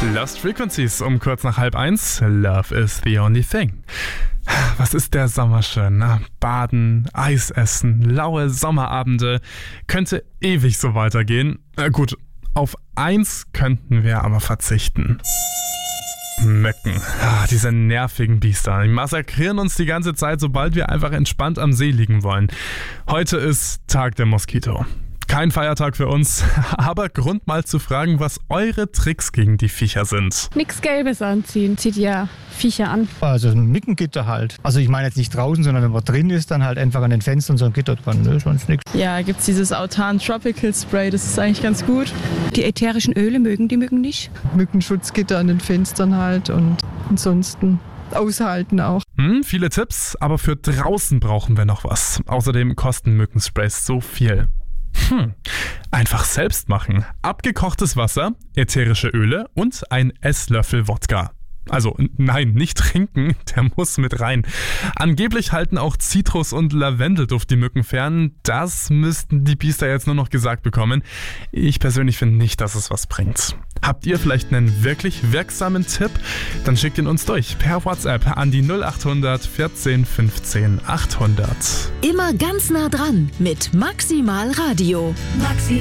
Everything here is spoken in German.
Lost Frequencies um kurz nach 12:30. Love is the only thing. Was ist der Sommer schön, ne? Baden, Eis essen, laue Sommerabende. Könnte ewig so weitergehen. Gut, auf eins könnten wir aber verzichten. Mücken. Diese nervigen Biester. Die massakrieren uns die ganze Zeit, sobald wir einfach entspannt am See liegen wollen. Heute ist Tag der Moskito. Kein Feiertag für uns, aber Grund mal zu fragen, was eure Tricks gegen die Viecher sind. Nichts Gelbes anziehen, zieht ja Viecher an. Also ein Mückengitter halt. Also ich meine jetzt nicht draußen, sondern wenn man drin ist, dann halt einfach an den Fenstern so ein Gitter dran, ne? Sonst nichts. Ja, gibt's dieses Autan Tropical Spray, das ist eigentlich ganz gut. Die ätherischen Öle mögen die Mücken nicht. Mückenschutzgitter an den Fenstern halt und ansonsten aushalten auch. Viele Tipps, aber für draußen brauchen wir noch was. Außerdem kosten Mückensprays so viel. Einfach selbst machen. Abgekochtes Wasser, ätherische Öle und ein Esslöffel Wodka. Also nein, nicht trinken, der muss mit rein. Angeblich halten auch Zitrus- und Lavendelduft die Mücken fern. Das müssten die Biester jetzt nur noch gesagt bekommen. Ich persönlich finde nicht, dass es was bringt. Habt ihr vielleicht einen wirklich wirksamen Tipp? Dann schickt ihn uns durch per WhatsApp an die 0800 14 15 800. Immer ganz nah dran mit Maximal Radio.